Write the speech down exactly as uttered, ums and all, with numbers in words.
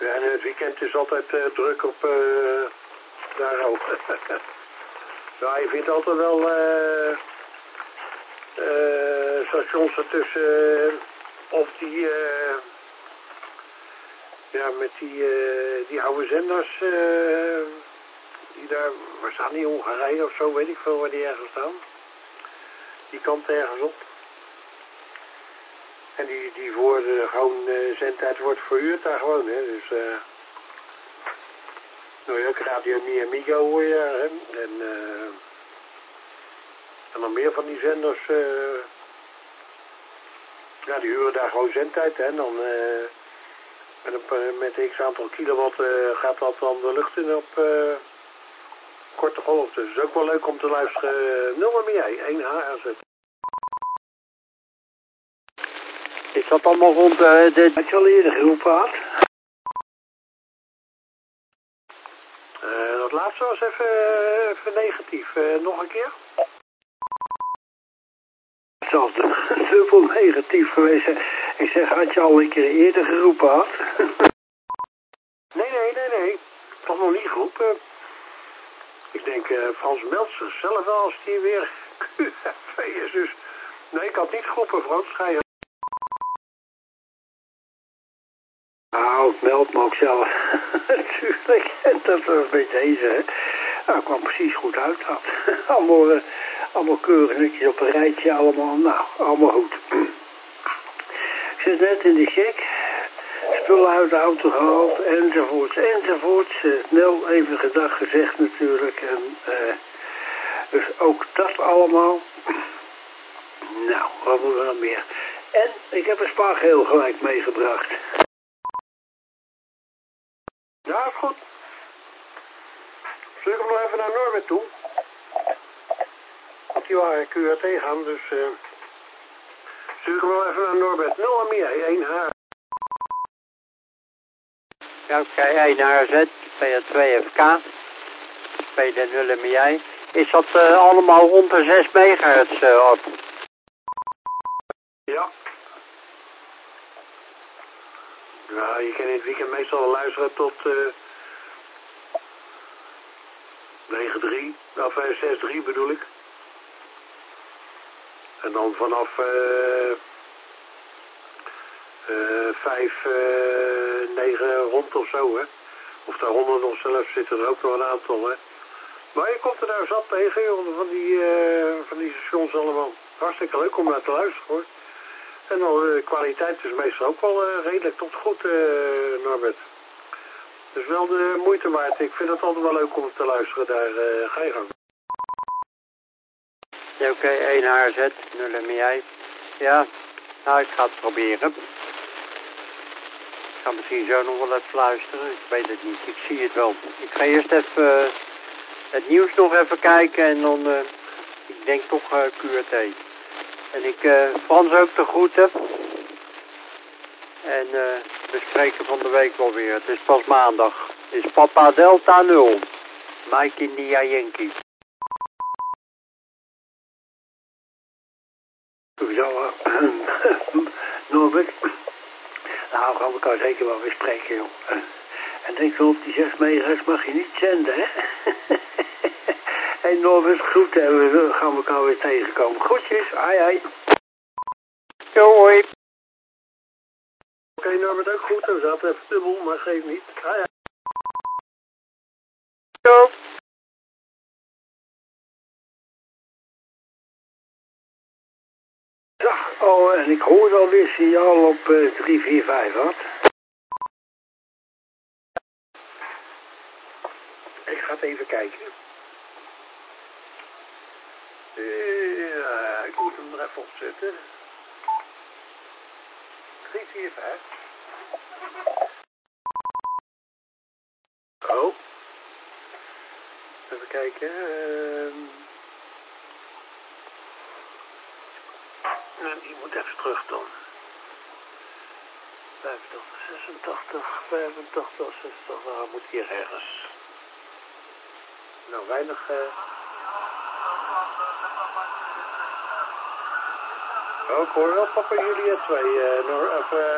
Ja, en het weekend is altijd uh, druk op uh, daar ook. Ja, je vindt altijd wel uh, uh, stations ertussen uh, of die uh, ja, met die, uh, die oude zenders uh, die daar, waar staan die, Hongarije of zo, weet ik veel waar die ergens staan. Die kant ergens op. En die, die worden gewoon, uh, zendtijd wordt verhuurd daar gewoon, hè. Dus, uh, nou ja, Radio Mi Amigo hoor je, hè. En, uh, en dan meer van die zenders, uh, ja, die huren daar gewoon zendtijd, hè. En dan, uh, met een met x aantal kilowatt uh, gaat dat dan de lucht in op uh, korte golf. Dus het is ook wel leuk om te luisteren. nul M I één H R Z. Is dat allemaal rond uh, de... Had je al eerder geroepen had? Uh, dat laatste was even, uh, even negatief. Uh, nog een keer? Zelfs dubbel negatief geweest. Ik zeg, had je al een keer eerder geroepen had? Nee, nee, nee, nee. Toch nog niet geroepen. Ik denk, uh, Frans meldt zichzelf wel als die weer Q F is. Dus nee, ik had niet geroepen, Frans. Ga je... Nou, ik meld me ook zelf. Natuurlijk, dat was bij deze, hè. Nou, ik kwam precies goed uit. Dat. allemaal, uh, allemaal keurig netjes op een rijtje, allemaal, nou, allemaal goed. Ik zit net in de check, spullen uit de auto gehaald, enzovoorts, enzovoorts. Uh, snel even gedag gezegd natuurlijk. En, uh, dus ook dat allemaal. Nou, wat moeten we nog meer? En ik heb een spaargeel gelijk meegebracht. Ja, is goed. Stuur hem nog even naar Norbert toe. Want die waren Q R T gaan, dus... Uh, stuur hem nog even naar Norbert. nul M I één H. Ja, oké, okay, één H Z, P R twee F K, P D nul M I. Is dat uh, allemaal rond de zes megahertz uh, op? Ja. Ja, je kan in het weekend meestal luisteren tot uh, negen drie, of uh, zes drie bedoel ik. En dan vanaf uh, uh, vijf negen rond of zo, hè. Of daaronder nog zelfs zitten er ook nog een aantal, hè. Maar je komt er daar zat tegen, joh, van die, uh, van die stations allemaal. Hartstikke leuk om naar te luisteren, hoor. En dan de uh, kwaliteit is meestal ook wel uh, redelijk tot goed, uh, Norbert. Dus wel de moeite waard. Ik vind het altijd wel leuk om te luisteren daar. Uh, ga je gang. Ja, oké, okay, één H Z, nul M I. Ja, nou, ik ga het proberen. Ik ga misschien zo nog wel even luisteren. Ik weet het niet, ik zie het wel. Ik ga eerst even uh, het nieuws nog even kijken en dan, uh, ik denk toch uh, Q R T. En ik uh, Frans ook te groeten. En uh, we spreken van de week wel weer. Het is pas maandag. Het is Papa Delta nul. Mike India Yankee. Zo, uh, Norbert. Nou, gaan we elkaar zeker wel weer spreken, joh. En denk zo op die zes megahertz mag je niet zenden, hè? Hey Norbert, groeten en we gaan elkaar weer tegenkomen. Groetjes, ai ai. Hoi. Oké, okay, Norbert ook goed. We zaten even dubbel, maar geef niet. Ai ai. Zo. Ja, oh, en ik hoor alweer signaal op uh, drie vier vijf, wat? Ik ga het even kijken. Ja, ik moet hem er even opzetten. drie vier vijf. Oh. Even kijken. Uh... Nou, die moet even terug dan. vijfentachtig, zesentachtig, vijfentachtig, zesentachtig. Nou, moet hier ergens. Nou, weinig... Uh... Oh, ik hoor wel Papa Julia twee, uh, Noor, of, uh...